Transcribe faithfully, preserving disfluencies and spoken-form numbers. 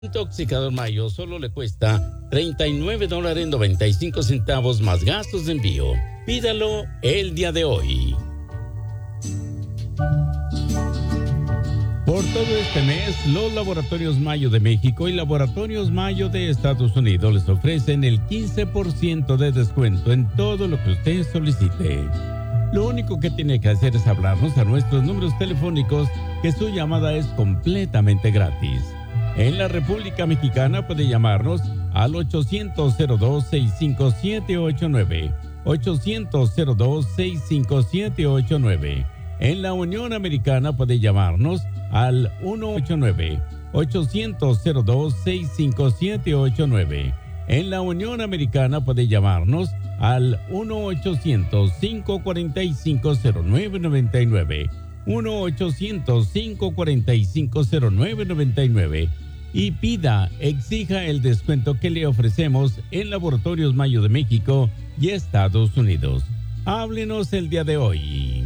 Intoxicador Mayo solo le cuesta treinta y nueve dólares noventa y cinco centavos más gastos de envío. Pídalo el día de hoy. Por todo este mes, los Laboratorios Mayo de México y Laboratorios Mayo de Estados Unidos les ofrecen el quince por ciento de descuento en todo lo que usted solicite. Lo único que tiene que hacer es hablarnos a nuestros números telefónicos, que su llamada es completamente gratis. En la República Mexicana puede llamarnos al ochocientos cero dos, sesenta y cinco, siete ocho nueve, ochocientos cero dos, sesenta y cinco, siete ocho nueve. En la Unión Americana puede llamarnos al uno ocho nueve, ochocientos cero dos, sesenta y cinco, siete ocho nueve. En la Unión Americana puede llamarnos al uno ochocientos, cinco cuatro cinco, cero nueve nueve nueve. uno ochocientos, cinco cuatro cinco, cero nueve nueve nueve y pida, exija el descuento que le ofrecemos en Laboratorios Mayo de México y Estados Unidos. Háblenos el día de hoy.